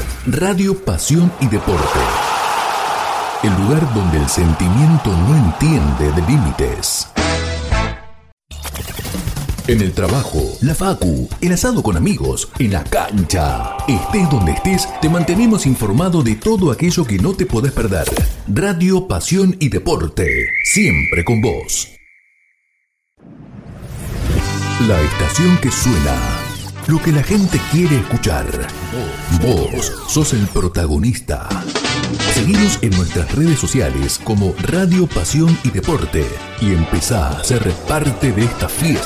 Radio Pasión y Deporte. El lugar donde el sentimiento no entiende de límites. En el trabajo, la facu, el asado con amigos, en la cancha. Estés donde estés, te mantenemos informado de todo aquello que no te podés perder. Radio Pasión y Deporte, siempre con vos. La estación que suena, lo que la gente quiere escuchar. Vos sos el protagonista. Seguinos en nuestras redes sociales como Radio Pasión y Deporte y empezá a ser parte de esta fiesta.